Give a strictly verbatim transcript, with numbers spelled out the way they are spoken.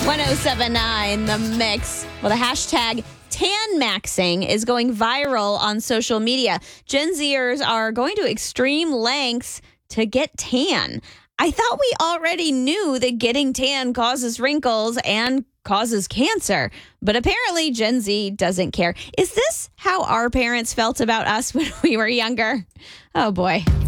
ten seventy-nine The Mix. Well, the hashtag tan maxing is going viral on social media. Gen Zers are going to extreme lengths to get tan. I thought we already knew that getting tan causes wrinkles and causes cancer, but apparently Gen Z doesn't care. Is this how our parents felt about us when we were younger? Oh, boy.